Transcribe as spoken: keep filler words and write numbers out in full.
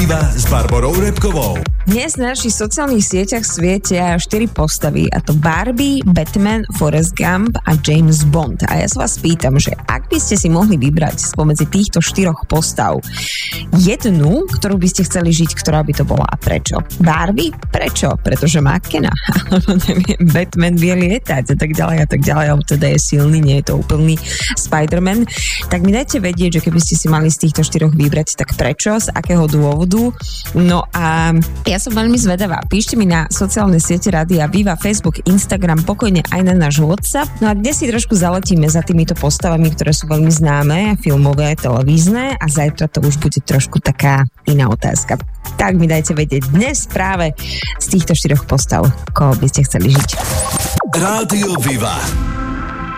Viva s Barborou Repkovou. Dnes na našich sociálnych sieťach svietia štyri postavy, a to Barbie, Batman, Forrest Gump a James Bond. A ja sa vás pýtam, že ak by ste si mohli vybrať spomedzi týchto štyroch postav jednu, ktorú by ste chceli žiť, ktorá by to bola a prečo? Barbie? Prečo? Pretože má Kena. Alebo neviem, Batman vie lietať a tak ďalej a tak ďalej, alebo teda je silný, nie je to úplný Spider-Man. Tak mi dajte vedieť, že keby ste si mali z týchto štyroch vybrať, tak prečo, z akého dôvodu. No a ja som veľmi zvedavá. Píšte mi na sociálne siete Rádia Viva, Facebook, Instagram, pokojne aj na náš WhatsApp. No a dnes si trošku zaletíme za týmito postavami, ktoré sú veľmi známe, filmové, televízne, a zajtra to už bude trošku taká iná otázka. Tak mi dajte vedieť dnes práve z týchto štyroch postav, koho by ste chceli žiť. Rádio Viva.